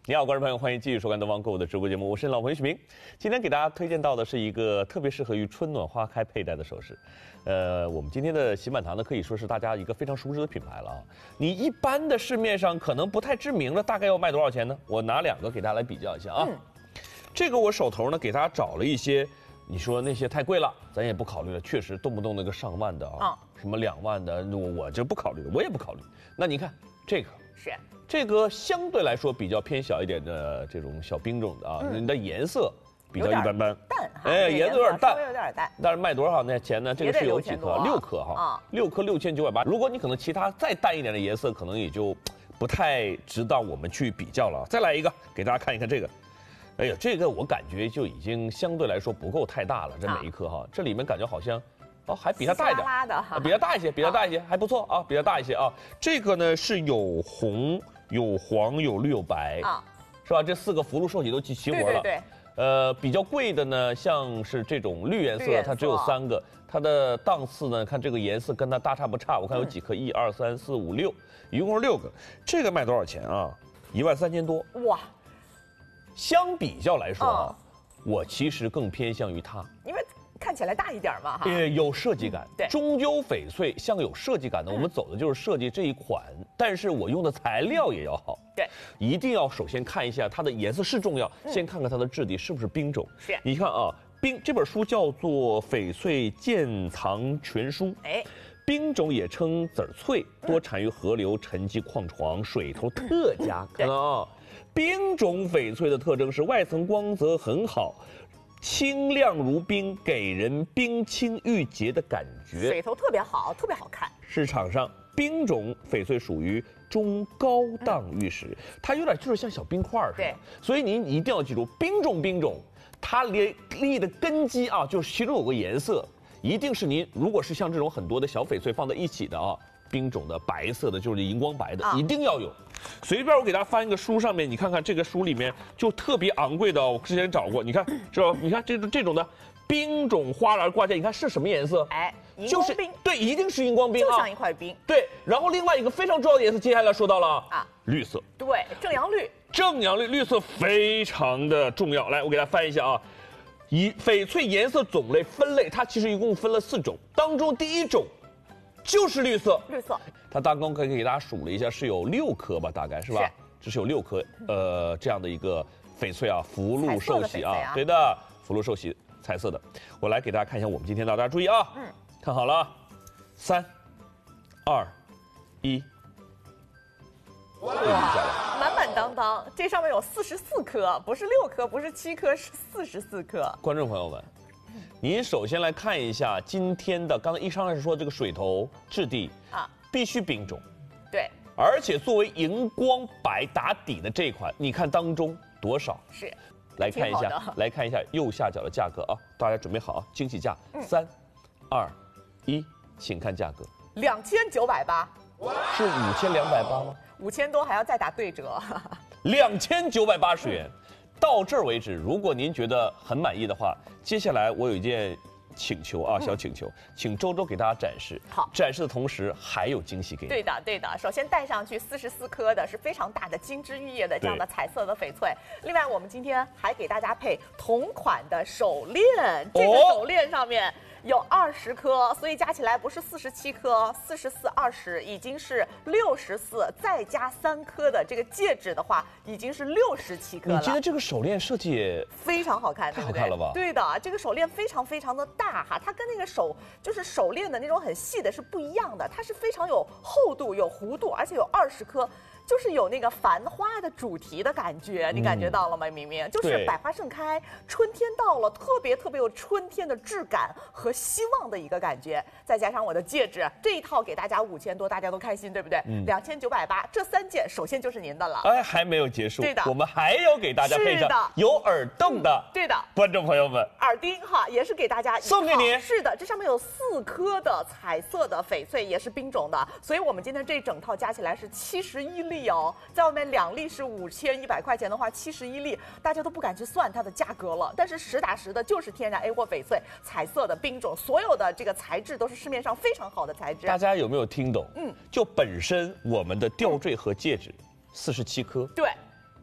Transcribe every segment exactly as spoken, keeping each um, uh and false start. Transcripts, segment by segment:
你好，观众朋友，欢迎继续收看东方购物的直播节目，我是老朋友许明。今天给大家推荐到的是一个特别适合于春暖花开佩戴的首饰。呃，我们今天的洗满堂呢，可以说是大家一个非常熟知的品牌了啊。你一般的市面上可能不太知名的，大概要卖多少钱呢？我拿两个给大家来比较一下啊。嗯、这个我手头呢，给大家找了一些，你说那些太贵了，咱也不考虑了，确实动不动那个上万的啊，啊什么两万的，我我就不考虑了，我也不考虑。那你看这个是。 这个相对来说比较偏小一点的这种小冰种的啊，嗯、你的颜色比较一般般， 淡， 哎，颜色有点淡， 稍微有点淡。 但是卖多少呢？钱呢？这个是有几颗？六颗哈，啊、六颗六千九百八。如果你可能其他再淡一点的颜色，可能也就不太值得我们去比较了。再来一个，给大家看一看这个。哎呀，这个我感觉就已经相对来说不够太大了，这每一颗哈，啊、这里面感觉好像。哦，还比它大一点， 拉的啊，比它大一些，比它大一些，还不错啊，比它大一些啊。这个呢是有红、有黄、有绿、有白啊，是吧？这四个福禄寿喜都齐齐活了。 对对对。 呃，比较贵的呢，像是这种绿颜色，它只有三个，它的档次呢，看这个颜色跟它大差不差。我看有几颗，一二三四五六，一共是六个。这个卖多少钱啊？一万三千多。哇！相比较来说啊，我其实更偏向于它， 因为。看起来大一点嘛，哈， 呃，有设计感。 对， 终究翡翠像个有设计感的，我们走的就是设计这一款，但是我用的材料也要好。 对，一定要首先看一下它的颜色是重要，先看看它的质地是不是冰种。 是， 你看啊，冰这本书叫做《翡翠鉴藏全书》。哎，冰种也称籽儿翠，多产于河流、沉积矿床、水头特佳。看到啊，冰种翡翠的特征是外层光泽很好。清亮如冰，给人冰清玉洁的感觉， 水头特别好，特别好看。 市场上冰种翡翠属于中高档玉石，嗯、它有点就是像小冰块似的。对，所以您一定要记住，冰种冰种，它立立的根基啊，就是其中有个颜色，一定是您如果是像这种很多的小翡翠放在一起的啊，冰种的白色的，就是荧光白的，啊、一定要有。随便我给大家翻一个书，上面你看看这个书里面就特别昂贵的，我之前找过，你看是吧？你看这这种的冰种花篮挂件，你看是什么颜色？哎， 荧光冰， 对，一定是荧光冰啊， 就像一块冰。 对，然后另外一个非常重要的颜色，接下来说到了啊，绿色。 对，正阳绿。 正阳绿，绿色非常的重要。来，我给大家翻一下啊，以翡翠颜色种类分类，它其实一共分了四种，当中第一种就是绿色。 绿色。 它大纲可以给大家数了一下，是有六颗吧，大概是吧？是，这是有六颗，呃，这样的一个翡翠啊，福禄寿喜啊，啊对的，福禄寿喜彩色的。我来给大家看一下我们今天的，大家注意啊，嗯，看好了，三、二、一， 哇，满满当当，这上面有四十四颗，不是六颗，不是七颗，是四十四颗。 观众朋友们。您首先来看一下今天的，刚才一上来是说这个水头质地啊，必须冰种， 对， 而且作为荧光白打底的这一款，你看当中多少？ 是， 来看一下，来看一下右下角的价格啊，大家准备好啊，惊喜价，三、二、一，请看价格， 两千九百八， 是五千两百八吗？ 五千多还要再打对折， 两千九百八十元。到这儿为止，如果您觉得很满意的话，接下来我有一件请求啊，小请求，嗯、请周周给大家展示。好，展示的同时还有惊喜给你。 对的，对的。首先戴上去四十四颗的是非常大的金枝玉叶的这样的彩色的翡翠。另外，我们今天还给大家配同款的手链，这个手链上面。有二十颗，所以加起来不是四十七颗，四十四二十已经是六十四，再加三颗的这个戒指的话，已经是六十七颗了。 你觉得这个手链设计也非常好看， 太好看了吧？ 对的，这个手链非常非常的大哈，它跟那个手就是手链的那种很细的是不一样的，它是非常有厚度、有弧度，而且有二十颗。就是有那个繁花的主题的感觉，你感觉到了吗？明明就是百花盛开，春天到了，特别特别有春天的质感和希望的一个感觉。再加上我的戒指，这一套给大家五千多，大家都开心，对不对？嗯，两千九百八，这三件首先就是您的了。 哎，还没有结束， 对的， 我们还要给大家配上有耳洞的， 对的， 观众朋友们， 耳钉哈也是给大家送给你。 是的，这上面有四颗的彩色的翡翠，也是冰种的，所以我们今天这整套加起来是七十一粒哦，在外面。两粒是五千一百块钱的话，七十一粒大家都不敢去算它的价格了。但是实打实的就是天然 A 货翡翠，彩色的冰种，所有的这个材质都是市面上非常好的材质。 大家有没有听懂？嗯，就本身我们的吊坠和戒指四十七颗， 对，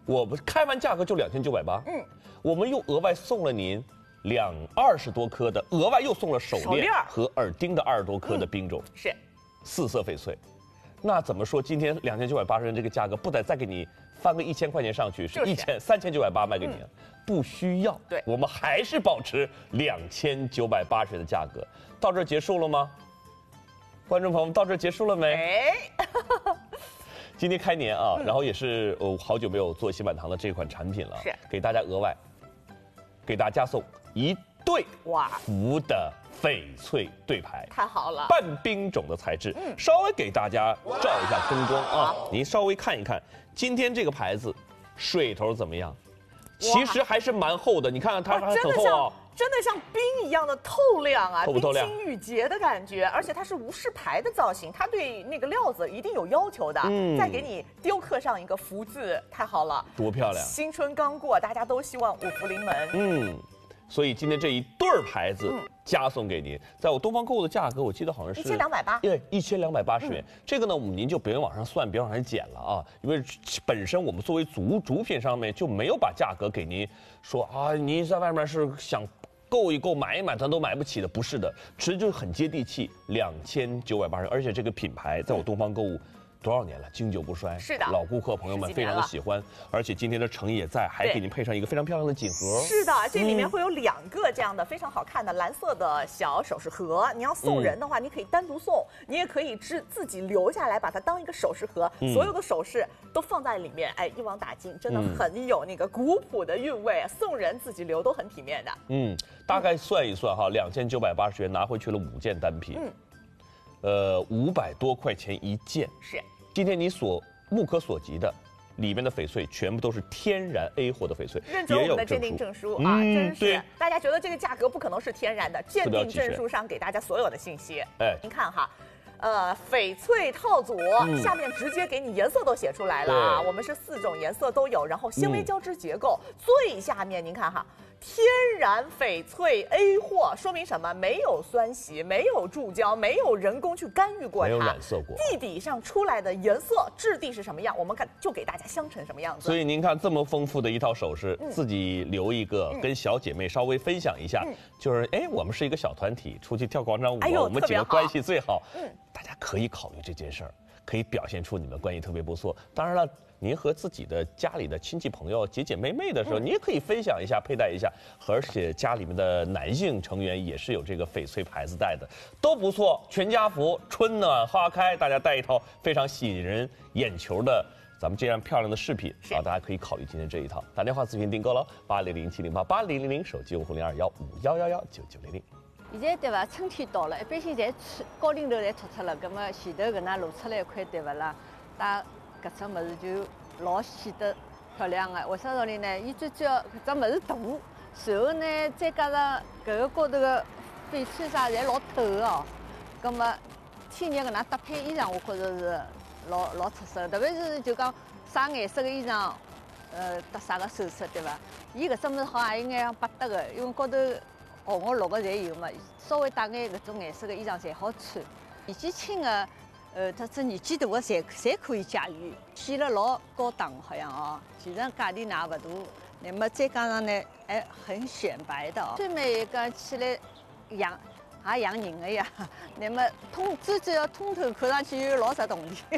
我们开完价格就两千九百八，嗯，我们又额外送了您两二十多颗的，额外又送了手链和耳钉的二十多颗的冰种， 嗯、是四色翡翠。那怎么说？今天两千九百八十元这个价格，不得再给你翻个一千块钱上去，是一千三千九百八卖给你，嗯、不需要。 对， 我们还是保持两千九百八十元的价格。到这儿结束了吗？观众朋友们，到这儿结束了没？ 哎， 今天开年啊，嗯、然后也是我好久没有做新满堂的这款产品了， 是给大家额外给大家送一对哇福的翡翠对牌， 太好了， 半冰种的材质，嗯，稍微给大家照一下灯光啊，您稍微看一看，今天这个牌子水头怎么样？其实还是蛮厚的，你看看它还很厚啊。 真的像冰一样的透亮啊， 透不透亮？ 冰清玉洁的感觉，而且它是无饰牌的造型，它对那个料子一定有要求的。嗯，再给你雕刻上一个福字，太好了， 多漂亮！ 新春刚过，大家都希望五福临门。 嗯，所以今天这一对儿牌子加送给您，在我东方购物的价格，我记得好像是一千两百八， 对，一千两百八十元。这个呢，您就别往上算，别往上减了啊，因为本身我们作为主主品上面就没有把价格给您说啊，您在外面是想购一购买一买，咱都买不起的，不是的，其实就是很接地气，两千九百八十，而且这个品牌在我东方购物多少年了，经久不衰， 是的， 老顾客朋友们非常的喜欢，而且今天的诚意也在，还给您配上一个非常漂亮的锦盒。 是的，这里面会有两个这样的非常好看的蓝色的小首饰盒，你要送人的话，你可以单独送，你也可以自自己留下来，把它当一个首饰盒，嗯、所有的首饰都放在里面，哎，一网打尽，真的很有那个古朴的韵味，送人自己留都很体面的。 嗯，大概算一算哈，两千九百八十元拿回去了五件单品，嗯，呃，五百多块钱一件， 是。 今天你所目可所及的，里面的翡翠全部都是天然 A 货的翡翠， 认准我们的鉴定证书啊，真是大家觉得这个价格不可能是天然的，鉴定证书上给大家所有的信息。哎，您看哈。呃，翡翠套组、嗯、下面直接给你颜色都写出来了啊，我们是四种颜色都有，然后纤维交织结构，嗯、最下面您看哈，天然翡翠 A 货，说明什么？没有酸洗，没有注胶，没有人工去干预过它， 没有染色过， 地底上出来的颜色质地是什么样，我们看就给大家镶成什么样子。 所以您看这么丰富的一套首饰，嗯、自己留一个，嗯、跟小姐妹稍微分享一下，嗯、就是哎，我们是一个小团体，出去跳广场舞，哎、我们几个关系最好，嗯。大家可以考虑这件事儿，可以表现出你们关系特别不错。当然了，您和自己的家里的亲戚朋友、姐姐妹妹的时候，嗯、你也可以分享一下、佩戴一下。而且家里面的男性成员也是有这个翡翠牌子戴的，都不错。全家福，春暖花开，大家戴一套非常吸引人眼球的咱们这样漂亮的饰品啊，大家可以考虑今天这一套。打电话咨询订购了，八零零七零八八零零零，手机用户零二幺五幺幺幺九九零零。 现在对伐？春天到了，一般性侪出高领头侪脱脱了，葛么前头搿能露出来一块对勿啦？戴搿只物事就老显得漂亮个。为啥道理呢？伊最主要搿只物事大，然后呢再加上搿个高头个翡翠啥侪老透个哦。葛么天热搿能搭配衣裳，我觉着是老老出色，特别是就讲啥颜色个衣裳，呃，搭啥个首饰对伐？伊搿只物事好像有眼像百搭个，因为高头。红个、绿个侪有嘛，稍微带眼搿种颜色个衣裳侪好穿。年纪轻个，呃，特子年纪大个侪侪可以驾驭，显得老高档好像哦。其实价钿呢勿大，那么再加上呢，还很显白的哦。最美讲起来养也养人个呀，那么通最主要通透，看上去又老值动的。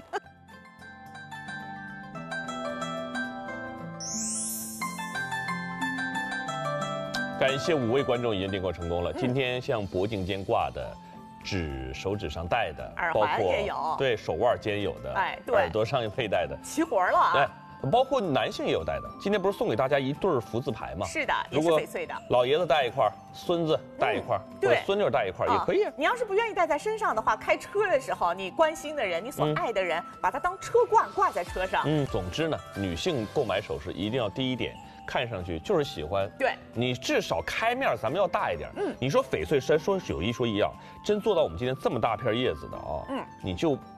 感谢五位观众已经订购成功了。今天像脖颈间挂的、指手指上戴的， 耳环也有， 对，手腕间有的，哎，对，耳朵上佩戴的， 齐活了啊。 对，包括男性也有戴的。今天不是送给大家一对福字牌吗？ 是的，也是翡翠的。 老爷子戴一块，孙子戴一块，对，孙女戴一块也可以。 你要是不愿意戴在身上的话，开车的时候，你关心的人、你所爱的人，把它当车挂挂在车上。 嗯，总之呢，女性购买首饰一定要第一点。看上去就是喜欢， 对你至少开面咱们要大一点。嗯，你说翡翠虽然说有一说一啊，真做到我们今天这么大片叶子的啊，嗯，你就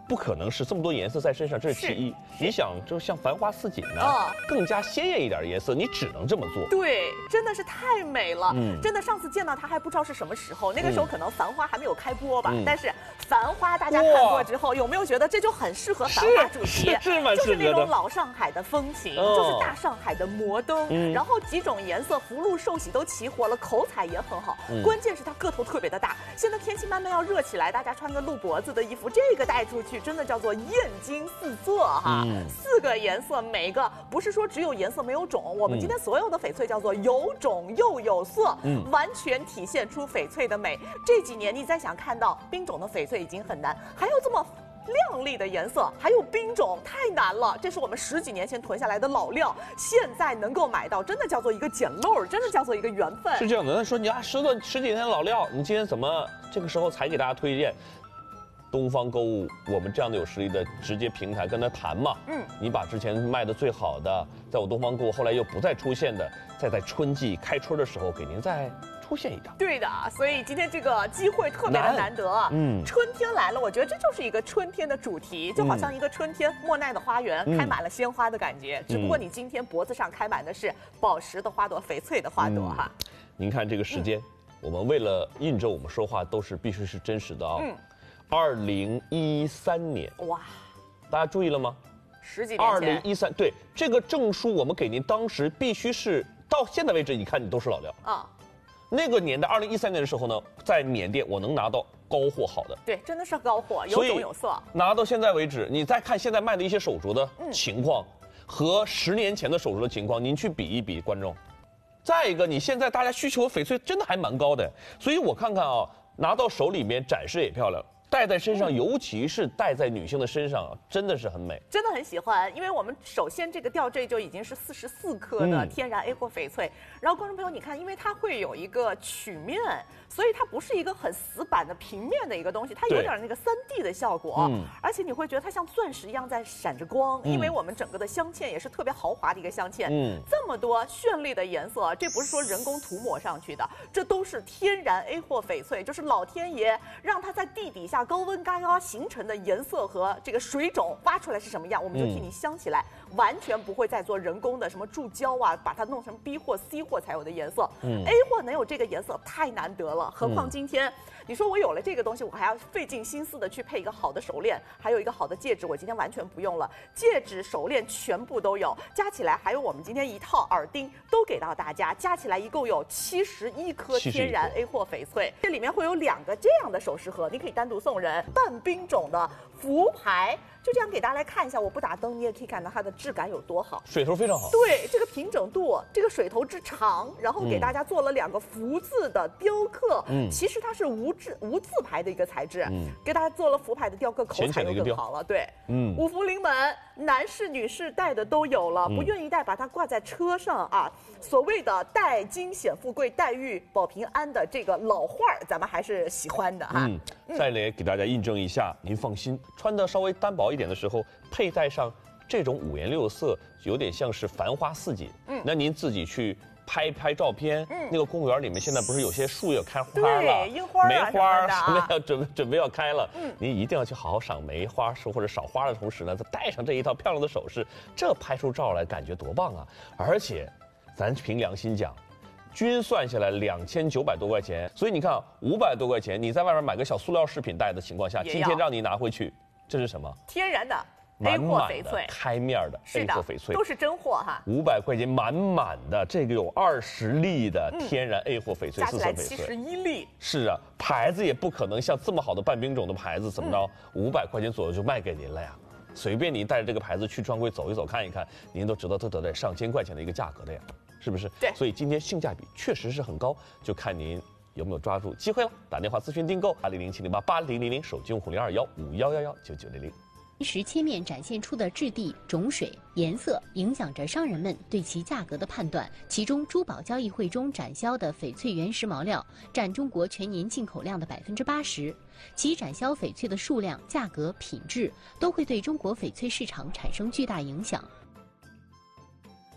不可能是这么多颜色在身上，这是其一。你想，就像繁花似锦呢， 哦、 更加鲜艳一点的颜色，你只能这么做。 对，真的是太美了。 嗯， 真的，上次见到它还不知道是什么时候，那个时候可能繁花还没有开播吧。 嗯、 但是繁花大家看过之后，有没有觉得这就很适合繁花主题？ 是是蛮适合的， 就是那种老上海的风情，哦、就是大上海的摩登，嗯、然后几种颜色，福禄寿喜都齐活了，口彩也很好。嗯、关键是它个头特别的大。现在天气慢慢要热起来，大家穿个露脖子的衣服，这个带出去真的叫做艳惊四座哈。嗯、四个颜色，每一个不是说只有颜色没有种，我们今天所有的翡翠叫做有种又有色，嗯、完全体现出翡翠的美。这几年你再想看到冰种的翡翠已经很难，还有这么亮丽的颜色，还有冰种，太难了。这是我们十几年前囤下来的老料，现在能够买到，真的叫做一个捡漏，真的叫做一个缘分。 是这样的，那说你啊，十多十几年的老料，你今天怎么这个时候才给大家推荐？东方购物，我们这样的有实力的直接平台跟他谈嘛，嗯，你把之前卖的最好的，在我东方购物后来又不再出现的，再在春季开春的时候给您再出现一张。 对的，所以今天这个机会特别的难得，嗯，春天来了，我觉得这就是一个春天的主题，就好像一个春天莫奈的花园、嗯、开满了鲜花的感觉，只不过你今天脖子上开满的是宝石的花朵、翡翠的花朵、嗯、哈。 您看这个时间，嗯、我们为了印证我们说话都是必须是真实的啊、哦。嗯。二零一三年，哇，大家注意了吗？ 十几年前。 二零一三，对这个证书，我们给您当时必须是到现在为止，你看你都是老料啊。那个年代，二零一三年的时候呢，在缅甸我能拿到高货好的， 对，真的是高货，有种有色。 拿到现在为止，你再看现在卖的一些手镯的情况，嗯、和十年前的手镯的情况，您去比一比，观众。再一个，你现在大家需求翡翠真的还蛮高的，所以我看看啊，拿到手里面展示也漂亮。戴在身上，尤其是戴在女性的身上，真的是很美， 真的很喜欢。因为我们首先这个吊坠就已经是四十四克的天然 A 货翡翠，嗯、然后观众朋友你看，因为它会有一个曲面，所以它不是一个很死板的平面的一个东西，它有点那个三 D 的效果，嗯、而且你会觉得它像钻石一样在闪着光，嗯、因为我们整个的镶嵌也是特别豪华的一个镶嵌，嗯、这么多绚丽的颜色，这不是说人工涂抹上去的，这都是天然 A 货翡翠，就是老天爷让它在地底下高温高压形成的颜色和这个水种挖出来是什么样，我们就替你镶起来，嗯、完全不会再做人工的什么注胶啊，把它弄成 B 货 C 货才有的颜色。嗯、A 货能有这个颜色太难得了，何况今天、嗯、你说我有了这个东西，我还要费尽心思的去配一个好的手链，还有一个好的戒指，我今天完全不用了，戒指手链全部都有，加起来还有我们今天一套耳钉都给到大家，加起来一共有七十一颗天然 A 货翡翠，这里面会有两个这样的首饰盒，你可以单独送人。半冰种的福牌，就这样给大家来看一下，我不打灯你也可以看到它的质感有多好， 水头非常好。 对，这个平整度，这个水头之长，然后给大家做了两个福字的雕刻。嗯，其实它是无字无字牌的一个材质，嗯，给大家做了福牌的雕刻，口彩又更好了。对，嗯，五福临门，男士女士戴的都有了，不愿意戴把它挂在车上啊。所谓的戴金显富贵、黛玉保平安的这个老话儿，咱们还是喜欢的哈。 嗯，再来给大家印证一下，您放心，穿的稍微单薄一点的时候，佩戴上这种五颜六色，有点像是繁花似锦。嗯，那您自己去拍拍照片。嗯，那个公园里面现在不是有些树要开花了， 对，樱花、 梅花什么要准备准备要开了。嗯，您一定要去好好赏梅花树或者赏花的同时呢，再戴上这一套漂亮的首饰，这拍出照来感觉多棒啊！而且，咱凭良心讲。均算下来两千九百多块钱，所以你看啊，五百多块钱，你在外面买个小塑料饰品戴的情况下，今天让你拿回去，这是什么？ 天然的 A 货翡翠， 开面的 A 货翡翠， 都是真货哈。 五百块钱满满的，这个有二十粒的天然 A 货翡翠， 加起来七十一粒。 是啊，牌子也不可能像这么好的半冰种的牌子，怎么着，五百块钱左右就卖给您了呀？随便你带着这个牌子去专柜走一走看一看，您都知道它得得上千块钱的一个价格的呀，是不是？ 对， 所以今天性价比确实是很高，就看您有没有抓住机会了。打电话咨询订购八零零七零八八零零零，手机用户零二幺五幺幺幺九九零零。 石切面展现出的质地、种水、颜色，影响着商人们对其价格的判断。其中，珠宝交易会中展销的翡翠原石毛料占中国全年进口量的百分之八十，其展销翡翠的数量、价格、品质都会对中国翡翠市场产生巨大影响。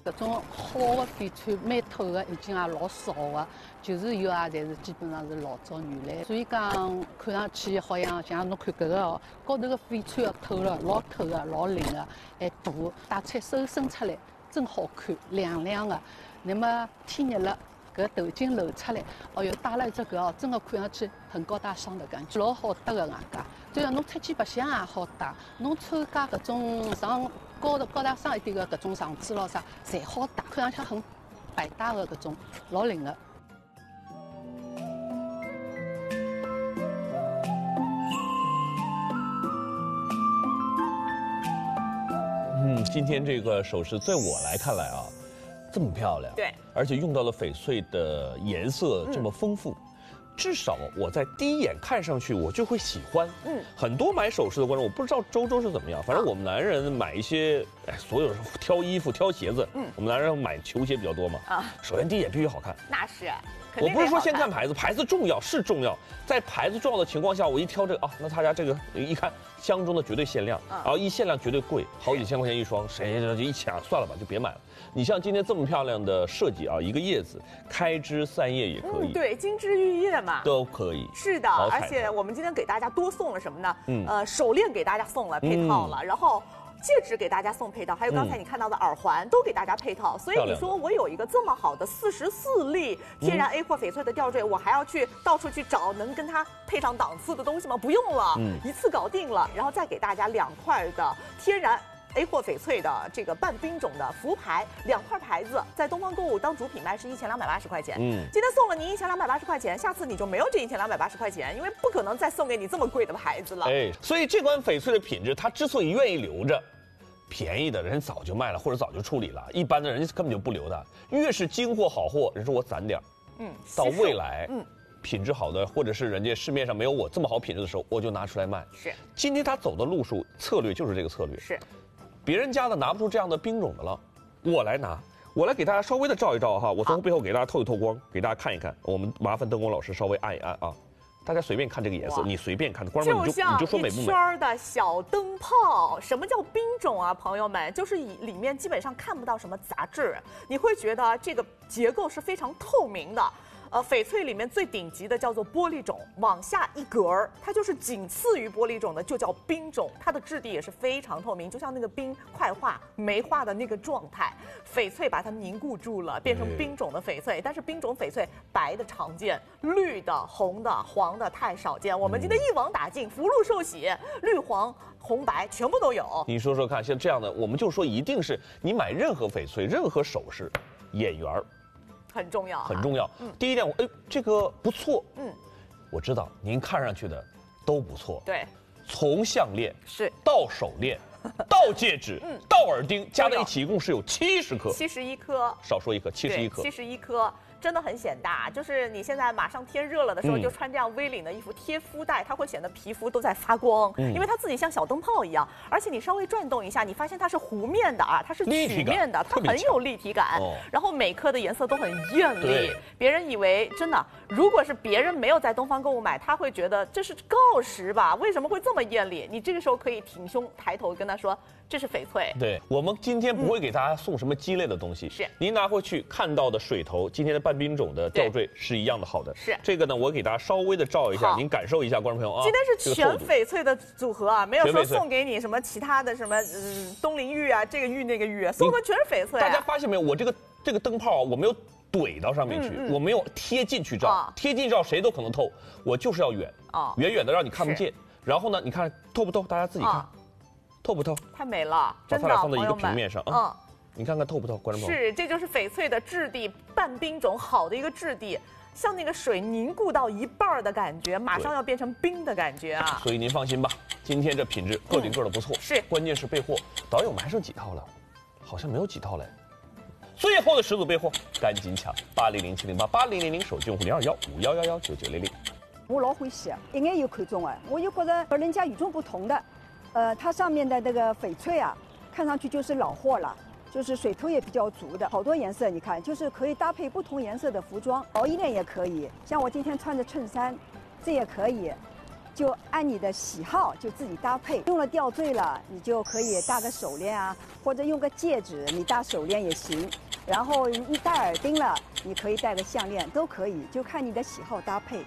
搿种好的翡翠蛮透的，已经也老少的，就是有啊，侪是基本上是老早原来，所以讲看上去好像像侬看搿个哦，高头个翡翠哦透了，老透的，老灵的，还大，戴出手伸出来真好看，亮亮的。那么天热了，搿头巾露出来，哦哟，戴了一只搿哦，真的看上去很高大上的感觉，老好搭的外加。对啊，侬出去白相也好戴，侬参加搿种上高的高大上一点的搿种场子咯啥，侪好戴，看上去很百搭的搿种，老灵的。 嗯，今天这个首饰，在我来看来啊，这么漂亮， 对， 而且用到了翡翠的颜色这么丰富。嗯，至少我在第一眼看上去我就会喜欢。嗯，很多买首饰的观众，我不知道周周是怎么样，反正我们男人买一些，哎，所有挑衣服、挑鞋子，嗯，我们男人买球鞋比较多嘛。啊，首先第一眼必须好看。 那是。 我不是说先看牌子，牌子重要是重要，在牌子重要的情况下，我一挑这个啊，那他家这个一看箱中的绝对限量，然后一限量绝对贵，好几千块钱一双，谁就一抢算了吧，就别买了。你像今天这么漂亮的设计啊，一个叶子开枝散叶也可以， 嗯、对，金枝玉叶嘛， 都可以。 是的，而且我们今天给大家多送了什么呢？嗯，呃，手链给大家送了配套了，嗯、然后。戒指给大家送配套，还有刚才你看到的耳环、嗯、都给大家配套，所以你说我有一个这么好的四十四粒天然 A 货翡翠的吊坠，嗯、我还要去到处去找能跟它配上档次的东西吗？不用了，嗯、一次搞定了，然后再给大家两块的天然 A 货翡翠的这个半冰种的福牌，两块牌子在东方购物当主品卖是一千两百八十块钱，嗯，今天送了您一千两百八十块钱，下次你就没有这一千两百八十块钱，因为不可能再送给你这么贵的牌子了。 哎，所以这款翡翠的品质，它之所以愿意留着。便宜的人早就卖了，或者早就处理了。一般的人根本就不留的。越是精货好货，人说我攒点嗯，到未来，嗯，品质好的，或者是人家市面上没有我这么好品质的时候，我就拿出来卖。 是， 今天他走的路数策略就是这个策略。 是， 别人家的拿不出这样的冰种的了，我来拿，我来给大家稍微的照一照哈。我从背后给大家透一透光，给大家看一看。我们麻烦灯光老师稍微按一按啊。大家随便看这个颜色，你随便看，观众们你就你就说美不美？ 一圈的小灯泡，什么叫冰种啊，朋友们？就是里面基本上看不到什么杂质，你会觉得这个结构是非常透明的。呃，翡翠里面最顶级的叫做玻璃种，往下一格儿，它就是仅次于玻璃种的，就叫冰种。它的质地也是非常透明，就像那个冰块化没化的那个状态。翡翠把它凝固住了，变成冰种的翡翠。但是冰种翡翠白的常见，绿的、红的、黄的太少见。我们今天一网打尽，福禄寿喜，绿黄红白全部都有。 你说说看，像这样的，我们就说一定是你买任何翡翠、任何首饰，眼缘儿。 很重要， 很重要。嗯，第一点，我哎，这个不错。嗯，我知道您看上去的都不错。 对， 从项链是到手链，到戒指，嗯，到耳钉，加在一起一共是有七十颗， 七十一颗， 少说一颗，七十一颗， 七十一颗。真的很显大，就是你现在马上天热了的时候，就穿这样 V 领的衣服，贴肤带，它会显得皮肤都在发光，因为它自己像小灯泡一样，而且你稍微转动一下，你发现它是弧面的啊，它是曲面的，它很有立体感，然后每颗的颜色都很艳丽。别人以为真的，如果是别人没有在东方购物买，他会觉得这是锆石吧？为什么会这么艳丽？你这个时候可以挺胸抬头跟他说。这是翡翠。 对，我们今天不会给大家送什么鸡肋的东西。 是， 您拿回去看到的水头，今天的半冰种的吊坠是一样的好的。 是， 这个呢，我给大家稍微的照一下，您感受一下，观众朋友啊。 今天是全翡翠的组合啊，没有说送给你什么其他的什么嗯东陵玉啊，这个玉那个玉，送的全是翡翠。 大家发现没有？我这个这个灯泡我没有怼到上面去，我没有贴进去照，贴进去照谁都可能透，我就是要远啊，远远的让你看不见。然后呢，你看透不透？大家自己看。透不透？ 太美了，真的， 把它俩放在一个平面上啊，嗯，你看看透不透，观众朋友。 是，这就是翡翠的质地，半冰种好的一个质地，像那个水凝固到一半的感觉，马上要变成冰的感觉啊。 所以您放心吧，今天这品质个顶个的不错， 是， 关键是备货，导演我们还剩几套了？好像没有几套嘞。最后的十组备货，赶紧抢！八零零七零八八零零零手机用户零二幺五幺幺幺九九零零。 我老欢喜，一眼有看中啊，我又觉得和人家与众不同的。呃，它上面的这个翡翠啊，看上去就是老货了，就是水头也比较足的，好多颜色，你看，就是可以搭配不同颜色的服装，薄一点也可以，像我今天穿着衬衫，这也可以。 就按你的喜好就自己搭配。用了吊坠了，你就可以戴个手链啊，或者用个戒指，你戴手链也行。然后一戴耳钉了，你可以戴个项链，都可以，就看你的喜好搭配。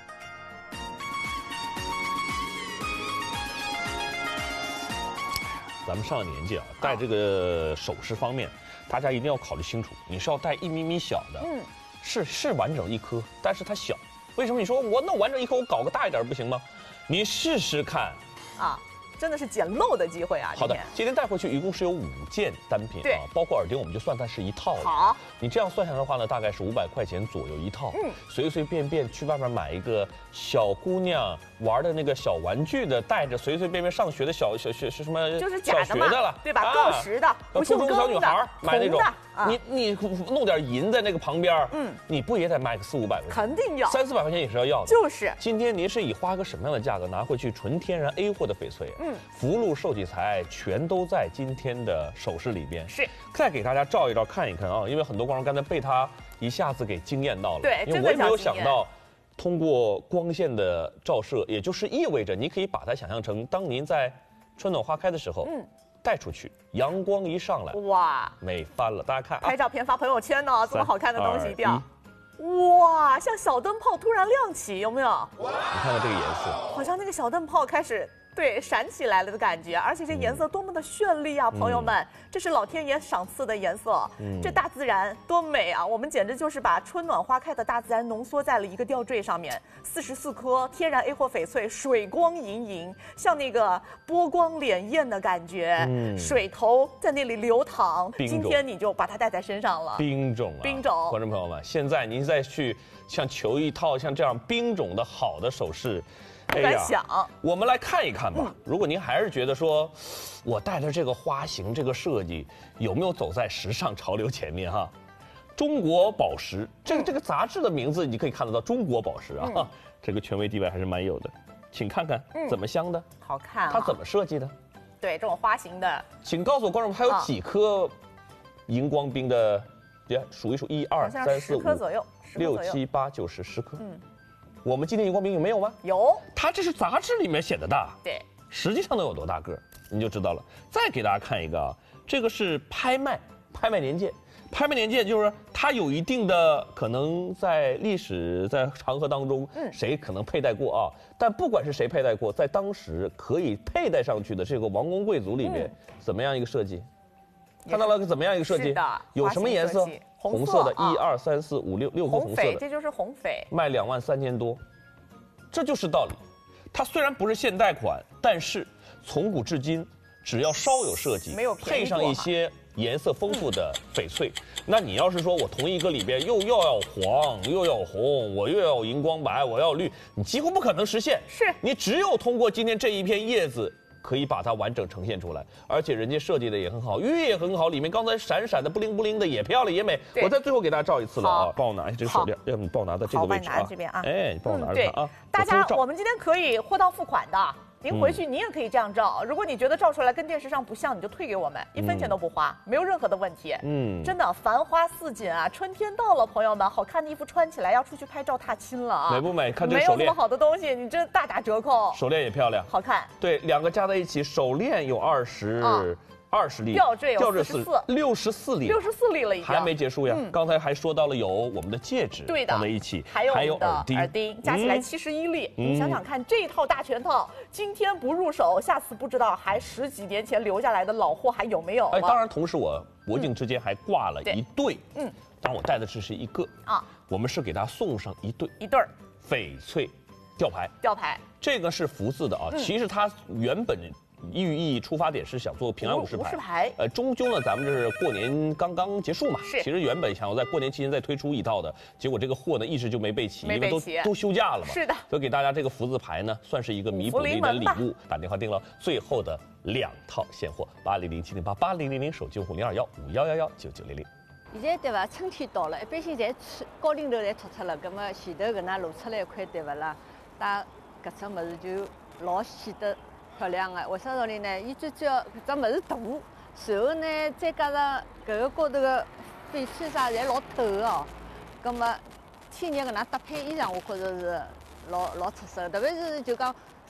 咱们上了年纪啊，戴这个首饰方面，大家一定要考虑清楚，你是要戴一咪咪小的，嗯，是是完整一颗，但是它小。为什么你说我那完整一颗我搞个大一点不行吗？你试试看， 啊。真的是捡漏的机会啊！ 好的，今天带回去一共是有五件单品啊，包括耳钉，我们就算它是一套了。 好， 你这样算下来的话呢，大概是五百块钱左右一套。嗯，随随便便去外面买一个小姑娘玩的那个小玩具的，带着随随便便上学的小小学是什么？ 就是假的嘛， 了， 对吧？够实的，不锈钢的， 初中小女孩买那种， 啊、 你你弄点银在那个旁边，嗯，你不也得卖个四五百块钱？ 肯定要， 三四百块钱也是要要的。 就是， 今天您是以花个什么样的价格拿回去纯天然 A 货的翡翠？嗯，福禄寿喜财全都在今天的首饰里边。 是， 再给大家照一照看一看啊，因为很多观众刚才被他一下子给惊艳到了。 对， 因为我也没有想到。通过光线的照射，也就是意味着你可以把它想象成，当您在春暖花开的时候，嗯，带出去，阳光一上来，哇，美翻了！大家看， 拍照片发朋友圈呢，这么好看的东西一定要，哇，像小灯泡突然亮起，有没有？ 你看看这个颜色， 好像那个小灯泡开始。对，闪起来了的感觉，而且这颜色多么的绚丽啊，嗯、朋友们，这是老天爷赏赐的颜色，嗯、这大自然多美啊！我们简直就是把春暖花开的大自然浓缩在了一个吊坠上面，四十四颗天然 A 货翡翠，水光莹莹，像那个波光潋滟的感觉，嗯、水头在那里流淌。今天你就把它戴在身上了， 冰种啊！ 冰种， 观众朋友们，现在您再去像求一套像这样冰种的好的首饰。 不敢想、哎， 我们来看一看吧。嗯、如果您还是觉得说，我带着这个花型、这个设计，有没有走在时尚潮流前面哈？中国宝石，这个这个杂志的名字你可以看得到，中国宝石啊，嗯、这个权威地位还是蛮有的。请看看怎么镶的，嗯、 好看、啊。 它怎么设计的？ 对，这种花型的。 请告诉我观众，还有几颗荧光冰的？别数一数，一二三四五，六七八九十，十颗。嗯。我们今天荧光冰有没有吗？ 有， 它这是杂志里面写的大， 对， 实际上能有多大个，你就知道了。再给大家看一个啊，这个是拍卖，拍卖年鉴，拍卖年鉴就是它有一定的可能在历史在长河当中，嗯，谁可能佩戴过啊？但不管是谁佩戴过，在当时可以佩戴上去的这个王公贵族里面，嗯、怎么样一个设计？看到了个怎么样一个设计？ 是的， 有什么颜色？红色的，一二三四五六六颗红色的， 这就是红翡， 卖两万三千多，这就是道理。它虽然不是现代款，但是从古至今，只要稍有设计， 没有配上一些颜色丰富的翡翠，嗯、那你要是说我同一个里边又又要黄又要红，我又要荧光白，我要绿，你几乎不可能实现。 是你只有通过今天这一片叶子。可以把它完整呈现出来，而且人家设计的也很好，玉也很好，里面刚才闪闪的不灵不灵的也漂亮也美。我在最后给大家照一次了啊，帮我拿一下这个手链，要不你帮我拿到这个位置啊。 这边啊， 哎，你帮我拿着它啊。 大家，我们今天可以货到付款的。您回去您也可以这样照，如果你觉得照出来跟电视上不像，你就退给我们，一分钱都不花，没有任何的问题。嗯，真的繁花似锦啊！春天到了，朋友们，好看的衣服穿起来要出去拍照踏青了啊！ 美不美？看这手链， 没有这么好的东西，你这大打折扣。 手链也漂亮， 好看。 对，两个加在一起，手链有二十。二十粒， 吊坠有四十四， 六十四粒， 六十四粒了已经， 还没结束呀。嗯、刚才还说到了有我们的戒指， 对的， 放在一起， 还有还有耳钉，耳钉加起来七十一粒。嗯、你想想看，这一套大全套，今天不入手，下次不知道还十几年前留下来的老货还有没有？ 哎，当然，同时我脖颈之间还挂了一对，嗯，当然我戴的只是一个啊，我们是给他送上一对一对儿翡翠吊牌， 吊牌， 这个是福字的啊，嗯、其实它原本。寓意出发点是想做平安无事牌， 无事牌。 呃，终究呢，咱们这是过年刚刚结束嘛， 是。 其实原本想要在过年期间再推出一套的，结果这个货呢一直就没备齐， 没备齐， 因为都都休假了嘛。 是的。 所以给大家这个福字牌呢，算是一个弥补的一点礼物。打电话订了最后的两套现货，八零零七零八八零零零手机用户零二幺五幺幺幺九九零零。 现在对伐？春天到了，一般性侪出高领头侪脱脱了，葛么前头搿能露出来一块对勿啦？戴搿只物事就老显得。漂亮的，为啥道理呢？伊最主要搿只物事大，然后呢，再加上搿个高头个翡翠啥，侪老陡哦。葛么天热搿能搭配衣裳，我觉着是老老出色。特别是就讲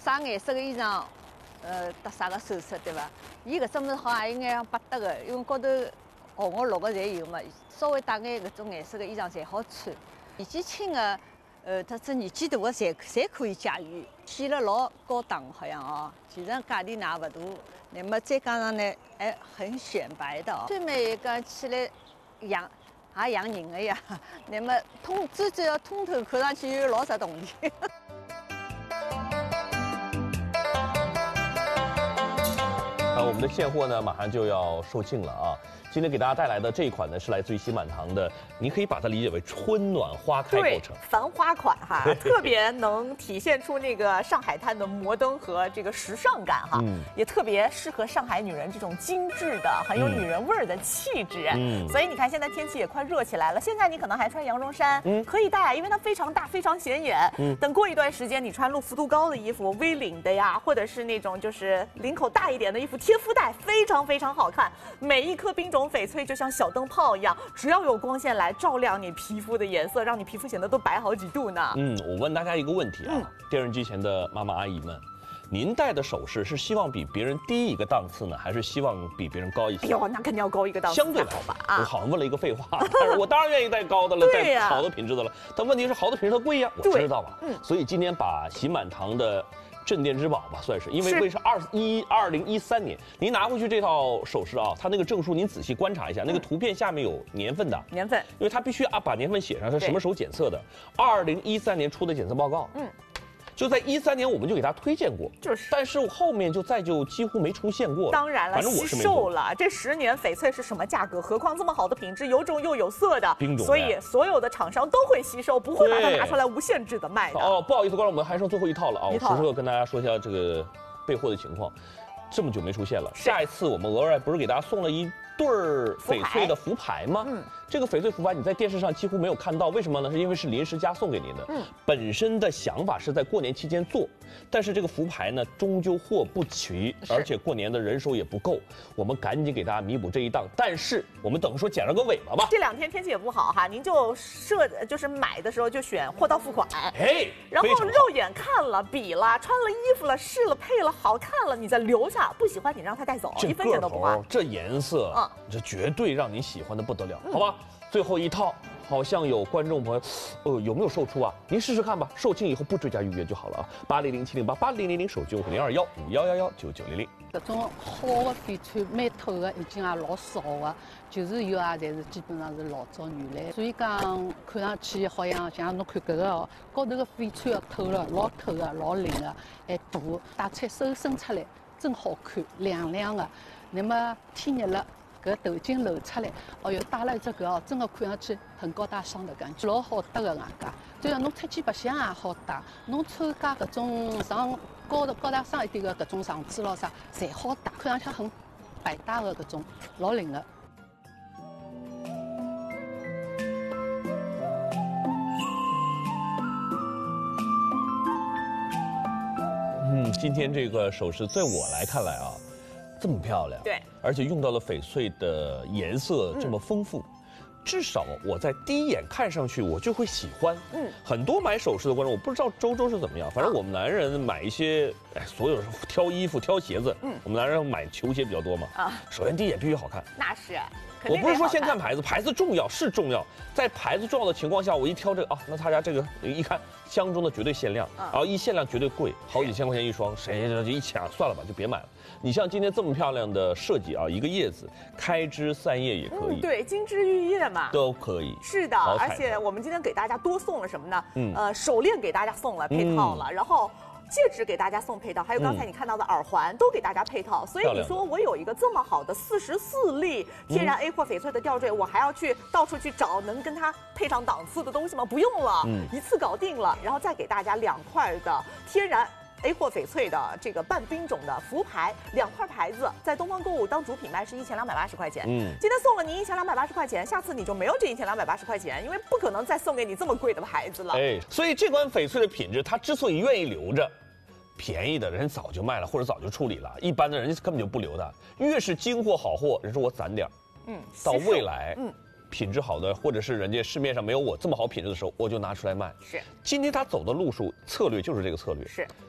啥颜色的衣裳，呃，搭啥个首饰，对伐？伊搿种物事好像有眼百搭的，因为高头红个绿个侪有嘛，稍微搭眼搿种颜色的衣裳侪好穿。年纪轻的，呃，特子年纪大的侪侪可以驾驭，显了老高档好像哦。其实价钿呢勿大，那么再加上呢，还很显白的哦。最美讲起来养也养人的呀，那么通最主要通透，看上去又老实动的。 啊，我们的现货呢马上就要售罄了啊！今天给大家带来的这一款呢，是来自于喜满堂的，你可以把它理解为春暖花开构成， 繁花款哈，特别能体现出那个上海滩的摩登和这个时尚感哈，嗯、也特别适合上海女人这种精致的、很有女人味儿的气质。嗯，所以你看现在天气也快热起来了，现在你可能还穿羊绒衫，嗯，可以戴，因为它非常大、非常显眼。嗯，等过一段时间，你穿露幅度高的衣服、V 领的呀，或者是那种就是领口大一点的衣服，贴肤带非常非常好看。每一颗冰种翡翠就像小灯泡一样，只要有光线来照亮你皮肤的颜色，让你皮肤显得都白好几度呢。 嗯，我问大家一个问题啊，嗯、电视机前的妈妈阿姨们，您戴的首饰是希望比别人低一个档次呢，还是希望比别人高一些？ 哎呦，那肯定要高一个档次。 相对好吧，啊、我好像问了一个废话，但是我当然愿意戴高的了，戴好的品质的了。但问题是好的品质它贵呀，我知道吧？嗯，所以今天把喜满堂的镇店之宝吧，算是，因为为是二一二零一三年，您拿回去这套首饰啊，它那个证书您仔细观察一下，那个图片下面有年份的， 年份， 因为它必须啊把年份写上，是什么时候检测的，二零一三年出的检测报告，嗯。就在一三年，我们就给他推荐过，就是，但是后面就再就几乎没出现过。 当然了， 反正我是没售了。这十年翡翠是什么价格？何况这么好的品质，有种又有色的， 冰种， 所以所有的厂商都会吸收，不会把它拿出来无限制的卖的。 哦，不好意思，观众，我们还剩最后一套了啊！我实时跟大家说一下这个备货的情况。这么久没出现了，下一次我们额外不是给大家送了一对儿翡翠的福牌吗？嗯，这个翡翠福牌你在电视上几乎没有看到，为什么呢？是因为是临时加送给您的。嗯，本身的想法是在过年期间做，但是这个福牌呢，终究货不齐，而且过年的人手也不够，我们赶紧给大家弥补这一档。但是我们等于说捡了个尾巴吧。 这两天天气也不好哈，您就设就是买的时候就选货到付款，哎，然后肉眼看了、比了、穿了衣服了、试了、配了、好看了，你再留下。不喜欢你让他带走，一分钱都不花。 这颜色，嗯，这绝对让你喜欢的不得了，好吧？最后一套，好像有观众朋友，呃，有没有售出啊？您试试看吧，售罄以后不追加预约就好了啊。八零零七零八八零零零手机五零二幺五幺幺幺九九零零。 搿种好的翡翠蛮透的，已经也老少的，就是有啊，侪是基本上是老早原来，所以讲看上去好像像侬看搿个哦，高头个翡翠要透了，老透的，老灵的，还大，打出手伸出来。真好看，亮亮的。那么天热了，搿头巾露出来，哦哟，戴了一只搿哦，真的看上去很高大上的感觉，老好搭的外加。对啊，侬出去白相也好搭，侬参加搿种上高的高大上一点的搿种场子咯啥，侪好搭，看上去很百搭的搿种，老灵的。 嗯，今天这个首饰，在我来看来啊，这么漂亮， 对， 而且用到了翡翠的颜色这么丰富，嗯、至少我在第一眼看上去我就会喜欢。嗯，很多买首饰的观众，我不知道周周是怎么样，反正我们男人买一些，哎，所有挑衣服、挑鞋子，嗯，我们男人买球鞋比较多嘛。啊，首先第一眼必须好看， 那是。 我不是说先看牌子，牌子重要是重要，在牌子重要的情况下，我一挑这个啊，那他家这个一看箱中的绝对限量，然后一限量绝对贵，好几千块钱一双，谁就一抢算了吧，就别买了。你像今天这么漂亮的设计啊，一个叶子开枝散叶也可以， 嗯、对，金枝玉叶嘛， 都可以。 是的，而且我们今天给大家多送了什么呢？嗯，呃，手链给大家送了配套了，嗯、然后。戒指给大家送配套，还有刚才你看到的耳环、嗯、都给大家配套，所以你说我有一个这么好的四十四粒天然 A 货翡翠的吊坠，嗯、我还要去到处去找能跟它配上档次的东西吗？不用了，嗯、一次搞定了，然后再给大家两块的天然 A 货翡翠的这个半冰种的福牌，两块牌子在东方购物当主品卖是一千两百八十块钱，嗯，今天送了您一千两百八十块钱，下次你就没有这一千两百八十块钱，因为不可能再送给你这么贵的牌子了。哎， 所以这款翡翠的品质，它之所以愿意留着。便宜的人早就卖了，或者早就处理了。一般的人根本就不留的。越是精货好货，人说我攒点嗯，到未来，嗯，品质好的，或者是人家市面上没有我这么好品质的时候，我就拿出来卖。 是， 今天他走的路数策略就是这个策略。 是，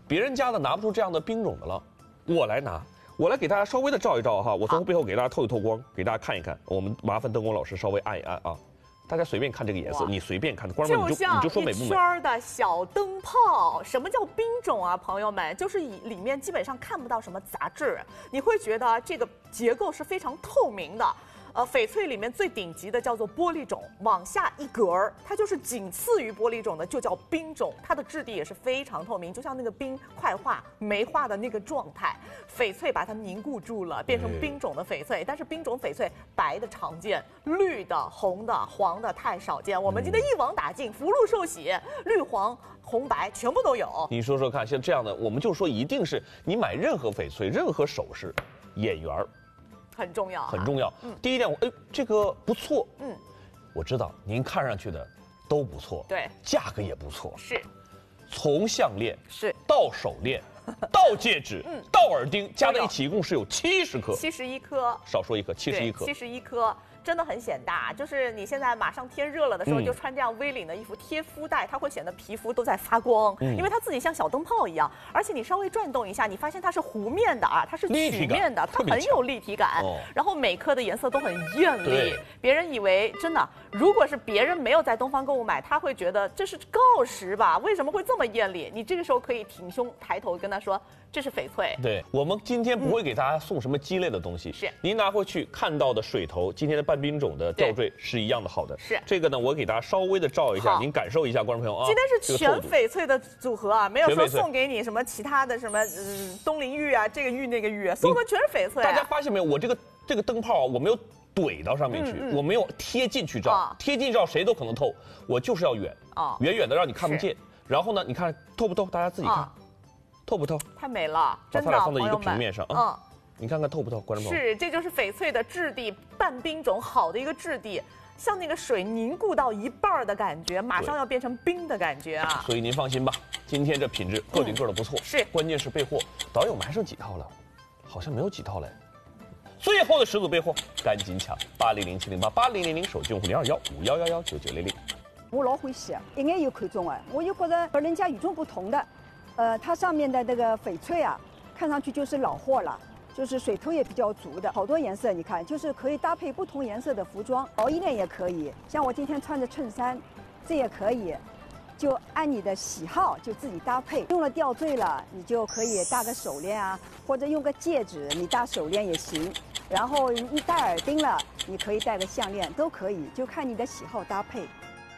别人家的拿不出这样的冰种的了，我来拿。我来给大家稍微的照一照哈，我从背后给大家透一透光，给大家看一看。我们麻烦灯光老师稍微按一按啊，大家随便看这个颜色，你随便看，观众你就你就说美不美？ 一圈的小灯泡，什么叫冰种啊，朋友们？就是里面基本上看不到什么杂质，你会觉得这个结构是非常透明的。呃，翡翠里面最顶级的叫做玻璃种，往下一格儿，它就是仅次于玻璃种的，就叫冰种。它的质地也是非常透明，就像那个冰快化没化的那个状态。翡翠把它凝固住了，变成冰种的翡翠。但是冰种翡翠白的常见，绿的、红的、黄的太少见。我们今天一网打尽，福禄寿喜，绿黄红白全部都有。 你说说看，像这样的，我们就说一定是你买任何翡翠、任何首饰，眼缘儿。 很重要、啊， 很重要。嗯，第一点，我哎，这个不错。 嗯， 我知道您看上去的都不错， 对， 价格也不错。 是， 从项链是到手链，到戒指，嗯，到耳钉，加在一起一共是有七十颗， 七十一颗， 少说一颗，七十一颗， 七十一颗。真的很显大，就是你现在马上天热了的时候，嗯、就穿这样 V 领的衣服贴肤带，它会显得皮肤都在发光，嗯、因为它自己像小灯泡一样，而且你稍微转动一下，你发现它是弧面的啊，它是曲面的，它很有立体感。哦、然后每颗的颜色都很艳丽，别人以为真的，如果是别人没有在东方购物买，他会觉得这是锆石吧？为什么会这么艳丽？你这个时候可以挺胸抬头跟他说。这是翡翠。 对，我们今天不会给大家送什么鸡肋的东西， 是、嗯、 您拿回去看到的水头，今天的半冰种的吊坠是一样的好的。 是这个呢，我给大家稍微的照一下，您感受一下，观众朋友啊。 今天是全翡翠的组合啊，没有说送给你什么其他的什么嗯东陵玉啊，这个玉那个玉，送的全是翡翠、啊。 大家发现没有？我这个这个灯泡啊，我没有怼到上面去，嗯嗯、我没有贴进去照，啊、贴进去照谁都可能透，我就是要远啊，远远的让你看不见。然后呢，你看透不透？大家自己看。啊透不透？ 太美了，真的， 把它俩放在一个平面上啊， 嗯， 你看看透不透，观众朋友。 是，这就是翡翠的质地，半冰种好的一个质地，像那个水凝固到一半的感觉，马上要变成冰的感觉啊。 所以您放心吧，今天这品质个顶个的不错， 嗯、是， 关键是备货。导演，我们还剩几套了？好像没有几套嘞。最后的十组备货，赶紧抢！八零零七零八八零零零手机用户零二幺五幺幺幺九九零零。 我老欢喜，一眼就看中啊，我就觉得和人家与众不同的。呃，它上面的这个翡翠啊，看上去就是老货了，就是水头也比较足的，好多颜色，你看，就是可以搭配不同颜色的服装，薄一点也可以，像我今天穿着衬衫，这也可以，就按你的喜好就自己搭配。用了吊坠了，你就可以戴个手链啊，或者用个戒指，你戴手链也行。然后一戴耳钉了，你可以戴个项链，都可以，就看你的喜好搭配。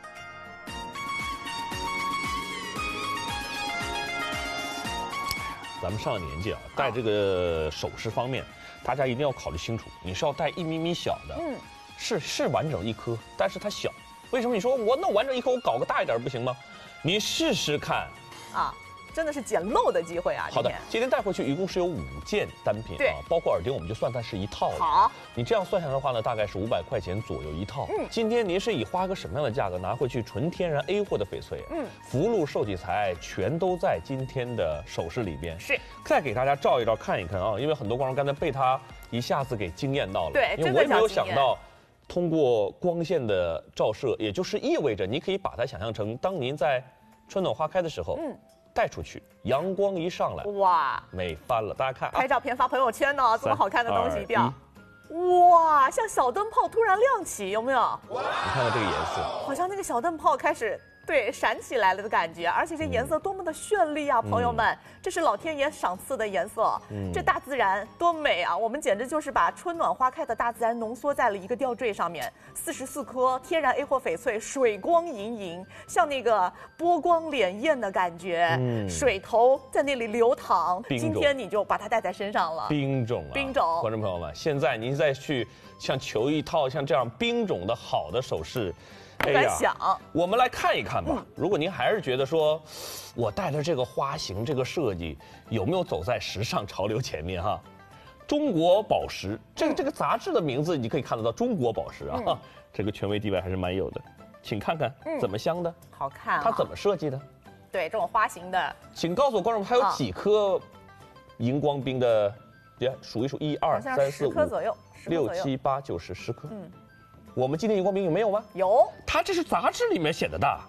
咱们上了年纪啊，戴这个首饰方面，大家一定要考虑清楚，你是要戴一咪咪小的，嗯，是是完整一颗，但是它小。为什么你说我那完整一颗我搞个大一点不行吗？你试试看， 啊。真的是捡漏的机会啊！ 好的，今天带回去一共是有五件单品啊，包括耳钉，我们就算它是一套了。 好， 你这样算下来的话呢，大概是五百块钱左右一套。嗯，今天您是以花个什么样的价格拿回去纯天然 A 货的翡翠？嗯，福禄寿喜财全都在今天的首饰里边。 是， 再给大家照一照看一看啊，因为很多观众刚才被它一下子给惊艳到了。 对， 因为我也没有想到。通过光线的照射，也就是意味着你可以把它想象成，当您在春暖花开的时候，嗯。带出去，阳光一上来，哇，美翻了！大家看、啊， 拍照片发朋友圈呢，这么好看的东西掉，哇，像小灯泡突然亮起，有没有？ 你看看这个颜色， 好像那个小灯泡开始对闪起来了的感觉，而且这颜色多么的绚丽啊，嗯、朋友们，这是老天爷赏赐的颜色，嗯、这大自然多美啊！我们简直就是把春暖花开的大自然浓缩在了一个吊坠上面，四十四颗天然 A 货翡翠，水光莹莹，像那个波光潋滟的感觉，嗯、水头在那里流淌。今天你就把它戴在身上了， 冰种啊， 冰种， 观众朋友们，现在您再去像求一套像这样冰种的好的首饰。 不敢想、哎， 我们来看一看吧。嗯、如果您还是觉得说，我戴的这个花型、这个设计有没有走在时尚潮流前面哈？中国宝石，这个这个杂志的名字你可以看得到，中国宝石啊，嗯、这个权威地位还是蛮有的。请看看怎么镶的，嗯、 好看、啊。 它怎么设计的？ 对，这种花型的。 请告诉我观众，它有几颗荧光冰的？别数一数，一二三四五六七八九十十颗。嗯。我们今天荧光冰有没有吗？ 有， 它这是杂志里面写的的。 对，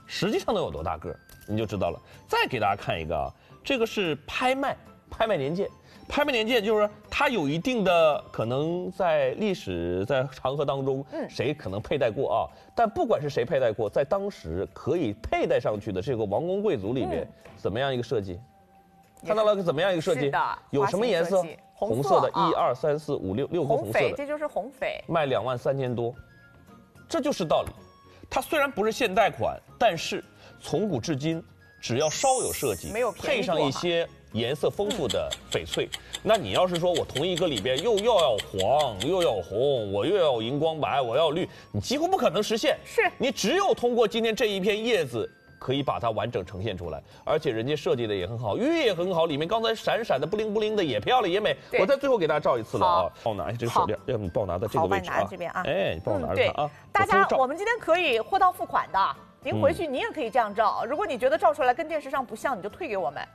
实际上能有多大个儿，你就知道了。再给大家看一个啊，这个是拍卖，拍卖年鉴。拍卖年鉴就是它有一定的可能在历史在长河当中，嗯，谁可能佩戴过啊？但不管是谁佩戴过，在当时可以佩戴上去的这个王公贵族里面，嗯、怎么样一个设计？看到了怎么样一个设计？有什么颜色？红色的，一二三四五六六个红色的， 这就是红翡， 卖两万三千多，这就是道理。它虽然不是现代款，但是从古至今，只要稍有设计， 没有配上一些颜色丰富的翡翠，嗯、那你要是说我同一个里边又要要黄又要红，我又要荧光白，我要绿，你几乎不可能实现。 是你只有通过今天这一片叶子。可以把它完整呈现出来，而且人家设计的也很好，玉也很好，里面刚才闪闪的不灵不灵的也漂亮也美。我在最后给大家照一次了啊，帮我拿一下这个手链，要不你帮我拿到这个位置啊， 这边啊， 哎，你帮我拿着它啊。 大家，我们今天可以货到付款的，您回去您也可以这样照。如果你觉得照出来跟电视上不像，你就退给我们。